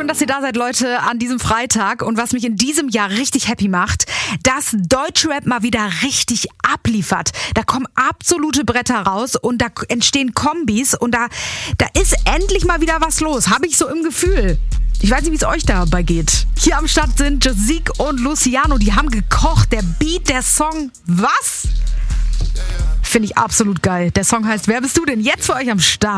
Schön, dass ihr da seid, Leute, an diesem Freitag. Und was mich in diesem Jahr richtig happy macht, dass Deutschrap mal wieder richtig abliefert. Da kommen absolute Bretter raus und da entstehen Kombis und da ist endlich mal wieder was los. Habe ich so im Gefühl. Ich weiß nicht, wie es euch dabei geht. Hier am Start sind Josique und Luciano. Die haben gekocht. Der Beat, der Song. Was? Finde ich absolut geil. Der Song heißt Wer bist du denn? Jetzt für euch am Start.